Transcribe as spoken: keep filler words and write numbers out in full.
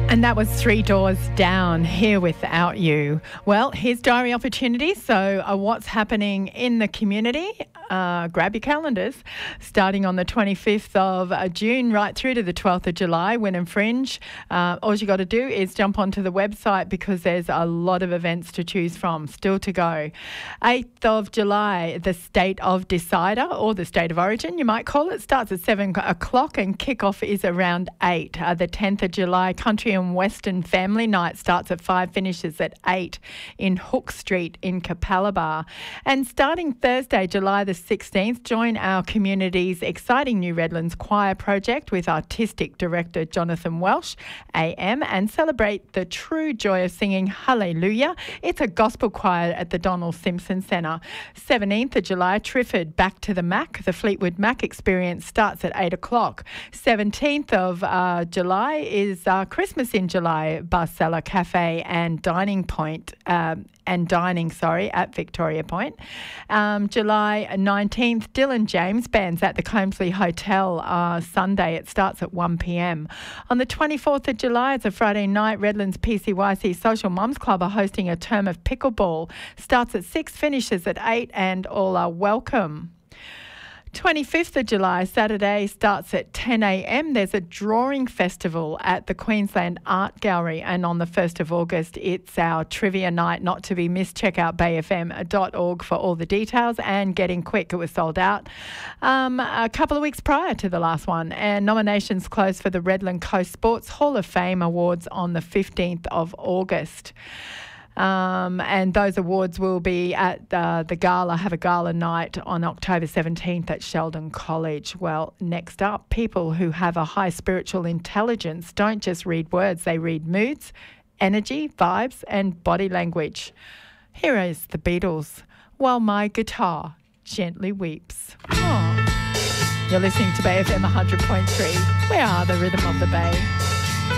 And that was Three Doors Down, Here Without You. Well, here's diary opportunity. So uh, what's happening in the community? Uh, grab your calendars. Starting on the twenty-fifth of uh, June right through to the twelfth of July, Win and Fringe. Uh, all you got to do is jump onto the website because there's a lot of events to choose from still to go. eighth of July, the State of Decider, or the State of Origin, you might call it, starts at seven o'clock and kickoff is around eight. Uh, the tenth of July, Country and Western Family Night starts at five, finishes at eight in Hook Street in Capalaba. And starting Thursday, July the sixteenth, join our community's exciting New Redlands Choir project with artistic director Jonathan Welsh, A M, and celebrate the true joy of singing Hallelujah. It's a gospel choir at the Donald Simpson Centre. seventeenth of July, Trifford, Back to the Mac. The Fleetwood Mac experience starts at eight o'clock. seventeenth of uh, July is uh, Christmas in July, Barcella Cafe and Dining Point, um, and dining, sorry, at Victoria Point. Um, July nineteenth, Dylan James Band's at the Combsley Hotel uh, Sunday. It starts at one p.m. On the twenty-fourth of July, it's a Friday night, Redlands P C Y C Social Mums Club are hosting a term of pickleball. Starts at six, finishes at eight, and all are welcome. twenty-fifth of July, Saturday, starts at ten a.m. There's a drawing festival at the Queensland Art Gallery, and on the first of August, it's our trivia night, not to be missed. Check out bay f m dot org for all the details, and getting quick, it was sold out um, a couple of weeks prior to the last one. And nominations close for the Redland Coast Sports Hall of Fame Awards on the fifteenth of August. Um, and those awards will be at uh, the gala, have a gala night on October seventeenth at Sheldon College. Well, next up, people who have a high spiritual intelligence don't just read words, they read moods, energy, vibes and body language. Here is the Beatles, While My Guitar Gently Weeps. Oh. You're listening to Bay F M one hundred point three. We are the rhythm of the Bay.